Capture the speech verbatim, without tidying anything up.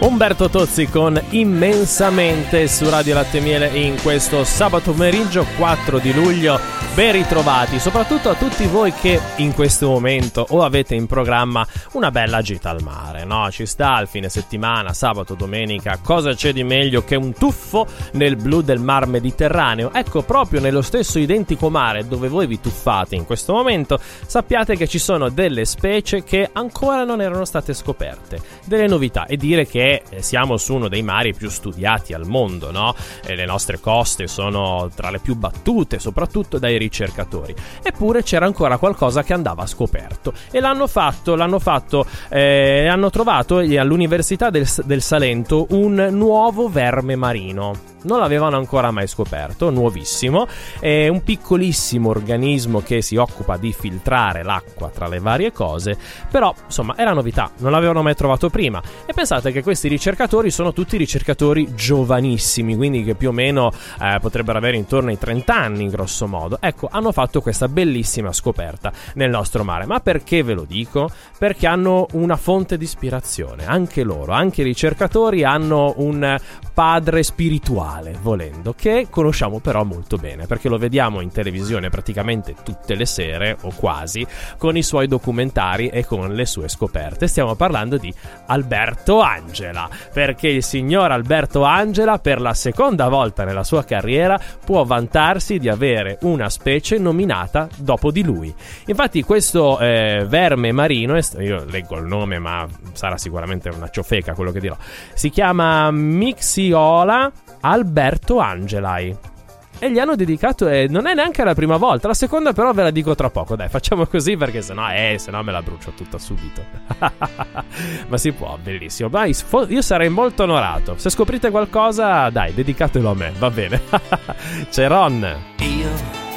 Umberto Tozzi con Immensamente su Radio Latte e Miele in questo sabato pomeriggio quattro di luglio. Ben ritrovati, soprattutto a tutti voi che in questo momento o avete in programma una bella gita al mare, no? Ci sta il fine settimana, sabato, domenica, cosa c'è di meglio che un tuffo nel blu del mar Mediterraneo? Ecco, proprio nello stesso identico mare dove voi vi tuffate in questo momento, sappiate che ci sono delle specie che ancora non erano state scoperte, delle novità, e dire che siamo su uno dei mari più studiati al mondo, no? E le nostre coste sono tra le più battute, soprattutto dai ricercatori. Eppure c'era ancora qualcosa che andava scoperto e l'hanno fatto, l'hanno fatto, eh, hanno trovato all'Università del, del Salento un nuovo verme marino. Non l'avevano ancora mai scoperto, nuovissimo, è un piccolissimo organismo che si occupa di filtrare l'acqua tra le varie cose, però insomma è la novità, non l'avevano mai trovato prima. E pensate che questi ricercatori sono tutti ricercatori giovanissimi, quindi che più o meno eh, potrebbero avere intorno ai trenta anni grosso modo. Ecco, hanno fatto questa bellissima scoperta nel nostro mare. Ma perché ve lo dico? Perché hanno una fonte di ispirazione, anche loro, anche i ricercatori hanno un padre spirituale, volendo, che conosciamo però molto bene, perché lo vediamo in televisione praticamente tutte le sere, o quasi, con i suoi documentari e con le sue scoperte. Stiamo parlando di Alberto Angela, perché il signor Alberto Angela, per la seconda volta nella sua carriera, può vantarsi di avere una specie nominata dopo di lui. Infatti questo eh, verme marino, io leggo il nome ma sarà sicuramente una ciofeca quello che dirò, si chiama Mixiola Alberto Angelai e gli hanno dedicato, e eh, non è neanche la prima volta, la seconda però ve la dico tra poco, dai, facciamo così perché sennò eh, sennò me la brucio tutta subito. Ma si può, bellissimo. Vai, io sarei molto onorato se scoprite qualcosa, dai, dedicatelo a me, va bene. C'è Ron. Io